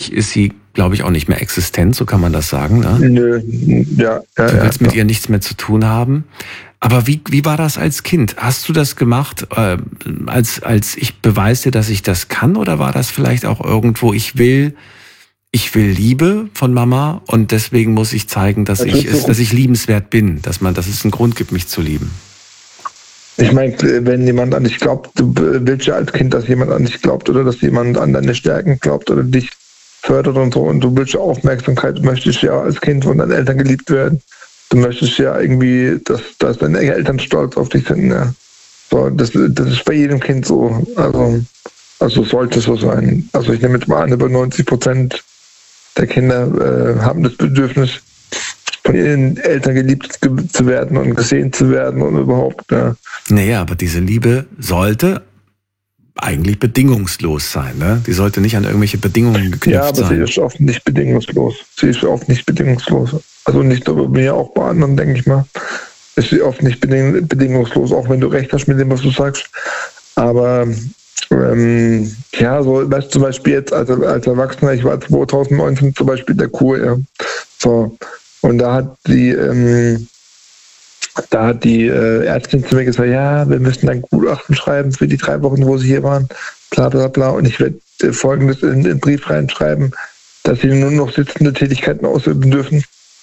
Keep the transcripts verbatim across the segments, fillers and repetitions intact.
dich ist sie, glaube ich, auch nicht mehr existent, so kann man das sagen. Ne? Nö, ja. ja du willst ja, mit ja. ihr nichts mehr zu tun haben. Aber wie, wie war das als Kind? Hast du das gemacht, äh, als, als ich beweise dir, dass ich das kann? Oder war das vielleicht auch irgendwo, ich will, ich will Liebe von Mama und deswegen muss ich zeigen, dass, ich, ist, dass ich liebenswert bin, dass man, dass es einen Grund gibt, mich zu lieben? Ich meine, wenn jemand an dich glaubt, du willst ja als Kind, dass jemand an dich glaubt oder dass jemand an deine Stärken glaubt oder dich fördert und so, und du willst ja Aufmerksamkeit, du möchtest ja als Kind von deinen Eltern geliebt werden. Du möchtest ja irgendwie, dass, dass deine Eltern stolz auf dich sind. Ja. So, das, das ist bei jedem Kind so. Also, also sollte es so sein. Also ich nehme jetzt mal an, über neunzig Prozent der Kinder äh, haben das Bedürfnis, von ihren Eltern geliebt zu werden und gesehen zu werden und überhaupt. Ja. Naja, aber diese Liebe sollte eigentlich bedingungslos sein. Ne? Die sollte nicht an irgendwelche Bedingungen geknüpft sein. Ja, aber sein. sie ist oft nicht bedingungslos. Sie ist oft nicht bedingungslos. Also nicht nur bei mir, auch bei anderen, denke ich mal. Ist sie oft nicht beding- bedingungslos, auch wenn du recht hast mit dem, was du sagst. Aber ähm, ja, so, weißt du, zum Beispiel jetzt als, als Erwachsener, ich war zwanzig neunzehn zum Beispiel in der Kur, ja. So. Und da hat die, ähm, da hat die äh, Ärztin zu mir gesagt, ja, wir müssen ein Gutachten schreiben für die drei Wochen, wo sie hier waren, bla bla bla. Und ich werde äh, Folgendes in den Brief reinschreiben, dass sie nur noch sitzende Tätigkeiten ausüben dürfen.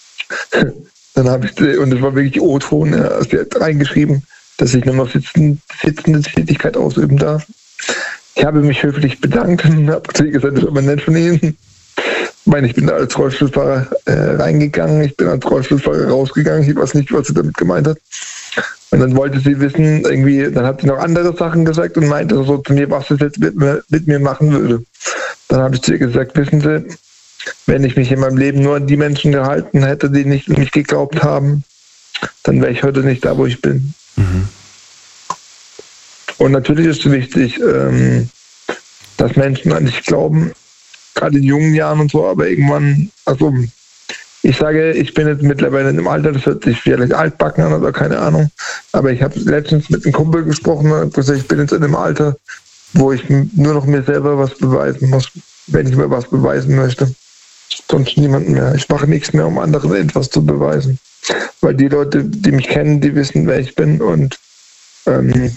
Dann habe ich, und das war wirklich O-Ton, ja, sie hat reingeschrieben, dass ich nur noch sitzende, sitzende Tätigkeit ausüben darf. Ich habe mich höflich bedankt und habe gesagt, das ist aber nett von Ihnen. Ich meine, ich bin da als Rollstuhlfahrer äh, reingegangen, ich bin als Rollstuhlfahrer rausgegangen, ich weiß nicht, was sie damit gemeint hat. Und dann wollte sie wissen, irgendwie, dann hat sie noch andere Sachen gesagt und meinte so zu mir, was sie jetzt mit mir, mit mir machen würde. Dann habe ich zu ihr gesagt, wissen Sie, wenn ich mich in meinem Leben nur an die Menschen gehalten hätte, die nicht an mich geglaubt haben, dann wäre ich heute nicht da, wo ich bin. Mhm. Und natürlich ist es wichtig, ähm, dass Menschen an dich glauben, gerade in jungen Jahren und so, aber irgendwann, also ich sage, ich bin jetzt mittlerweile in einem Alter, das hört sich vielleicht altbacken an oder keine Ahnung, aber ich habe letztens mit einem Kumpel gesprochen und gesagt, ich bin jetzt in einem Alter, wo ich nur noch mir selber was beweisen muss, wenn ich mir was beweisen möchte. Sonst niemand mehr. Ich mache nichts mehr, um anderen etwas zu beweisen. Weil die Leute, die mich kennen, die wissen, wer ich bin und, ähm,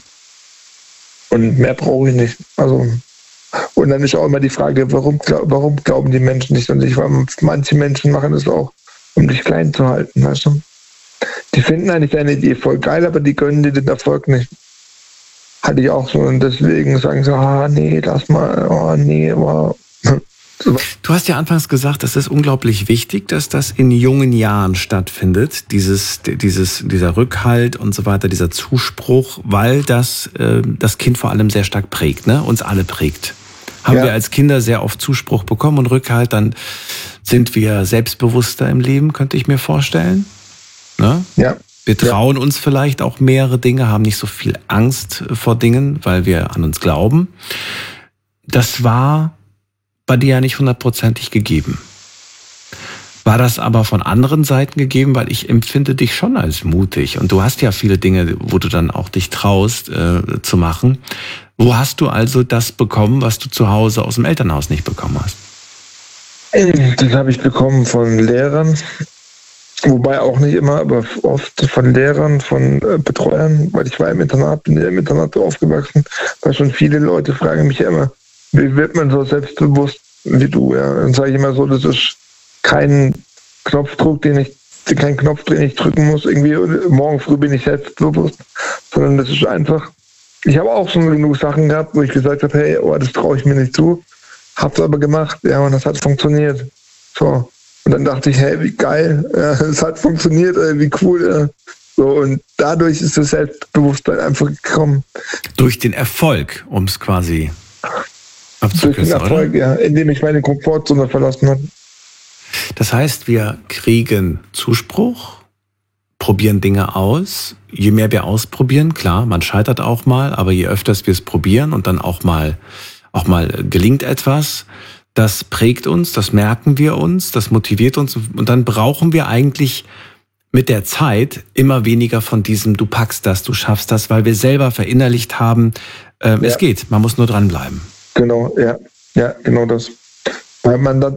und mehr brauche ich nicht. Also, und dann ist auch immer die Frage, warum, warum glauben die Menschen nicht an dich? Weil manche Menschen machen das auch, um dich klein zu halten, weißt du? Die finden eigentlich deine Idee voll geil, aber die gönnen dir den Erfolg nicht. Hatte ich auch so. Und deswegen sagen sie, ah, nee, lass mal, oh, nee, wow. Du hast ja anfangs gesagt, es ist unglaublich wichtig, dass das in jungen Jahren stattfindet, dieses, dieses, dieser Rückhalt und so weiter, dieser Zuspruch, weil das äh, das Kind vor allem sehr stark prägt, ne? Uns alle prägt. Haben ja. wir als Kinder sehr oft Zuspruch bekommen und Rückhalt, dann sind wir selbstbewusster im Leben, könnte ich mir vorstellen. Ne? Ja. Wir trauen ja. uns vielleicht auch mehrere Dinge, haben nicht so viel Angst vor Dingen, weil wir an uns glauben. Das war bei dir ja nicht hundertprozentig gegeben. War das aber von anderen Seiten gegeben, weil ich empfinde dich schon als mutig und du hast ja viele Dinge, wo du dann auch dich traust äh, zu machen. Wo hast du also das bekommen, was du zu Hause aus dem Elternhaus nicht bekommen hast? Das habe ich bekommen von Lehrern, wobei auch nicht immer, aber oft von Lehrern, von äh, Betreuern, weil ich war im Internat, bin ja im Internat so aufgewachsen, weil schon viele Leute fragen mich ja immer, wie wird man so selbstbewusst wie du? Ja? Dann sage ich immer so, das ist kein Knopfdruck, den ich, kein Knopf, den ich drücken muss, irgendwie, morgen früh bin ich selbstbewusst, sondern das ist einfach, ich habe auch schon genug Sachen gehabt, wo ich gesagt habe, hey, oh, das traue ich mir nicht zu, hab's aber gemacht, ja, und das hat funktioniert. So. Und dann dachte ich, hey, wie geil, ja, es hat funktioniert, ey, wie cool, ja. So, und dadurch ist das Selbstbewusstsein einfach gekommen. Durch den Erfolg, um es quasi Durch den Erfolg, oder? Ja, indem ich meine Komfortzone verlassen habe. Das heißt, wir kriegen Zuspruch, probieren Dinge aus. Je mehr wir ausprobieren, klar, man scheitert auch mal, aber je öfters wir es probieren und dann auch mal, auch mal gelingt etwas, das prägt uns, das merken wir uns, das motiviert uns und dann brauchen wir eigentlich mit der Zeit immer weniger von diesem, du packst das, du schaffst das, weil wir selber verinnerlicht haben, äh, ja. es geht, man muss nur dranbleiben. Genau, ja, ja, genau das. Weil man dann